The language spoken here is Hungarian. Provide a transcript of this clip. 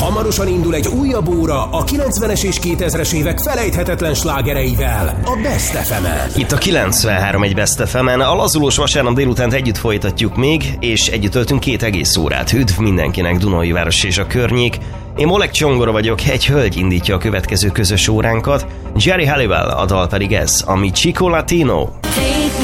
Hamarosan indul egy újabb óra a 90-es és 2000-es évek felejthetetlen slágereivel, a Best FM-en. Itt a 93.1 Best FM-en a lazulós vasárnap délutánt együtt folytatjuk még, és együtt töltünk 2 egész órát. Üdv mindenkinek, Dunaújváros és a környék. Én Oleg Csongora vagyok, egy hölgy indítja a következő közös óránkat, Geri Halliwell, a dal pedig ez, ami Chico Latino.